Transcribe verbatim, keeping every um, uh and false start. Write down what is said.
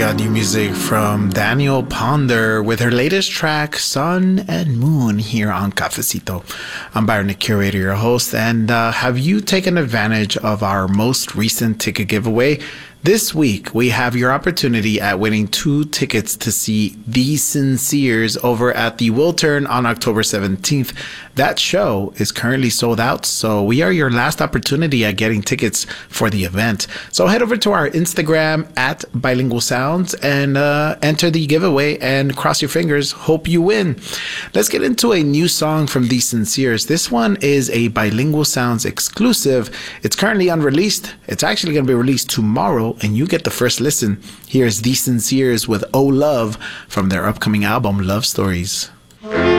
got new music from Daniel Ponder with her latest track, Sun and Moon, here on Cafecito. I'm Byron, the curator, your host, and uh, have you taken advantage of our most recent ticket giveaway? This week, we have your opportunity at winning two tickets to see The Sinceres over at the Wiltern on October seventeenth. That show is currently sold out, so we are your last opportunity at getting tickets for the event. So head over to our Instagram at Bilingual Sounds and uh, enter the giveaway and cross your fingers. Hope you win. Let's get into a new song from The Sinceres. This one is a Bilingual Sounds exclusive. It's currently unreleased. It's actually going to be released tomorrow, and you get the first listen. Here's The Sinceres with Oh Love from their upcoming album, Love Stories.